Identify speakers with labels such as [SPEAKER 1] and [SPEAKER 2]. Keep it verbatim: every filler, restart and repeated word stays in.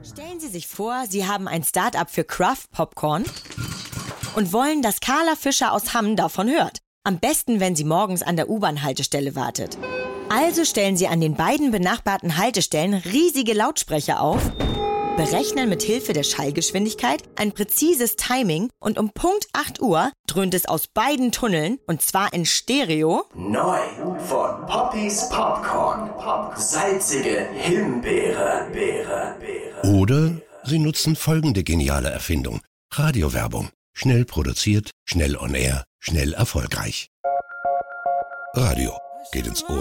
[SPEAKER 1] Stellen Sie sich vor, Sie haben ein Start-up für Craft Popcorn und wollen, dass Carla Fischer aus Hamm davon hört. Am besten, wenn sie morgens an der U-Bahn-Haltestelle wartet. Also stellen Sie an den beiden benachbarten Haltestellen riesige Lautsprecher auf, berechnen mit Hilfe der Schallgeschwindigkeit ein präzises Timing und um Punkt acht Uhr dröhnt es aus beiden Tunneln, und zwar in Stereo.
[SPEAKER 2] Neu von Poppys Popcorn. Salzige Himbeere. Beere, Beere.
[SPEAKER 3] Oder Sie nutzen folgende geniale Erfindung. Radiowerbung. Schnell produziert, schnell on air, schnell erfolgreich. Radio geht ins Ohr.